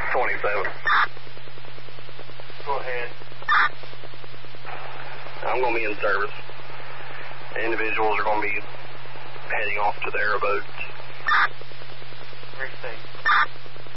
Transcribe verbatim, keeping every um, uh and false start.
twenty-seven. Go ahead. I'm going to be in service. Individuals are going to be heading off to their boats. Very safe.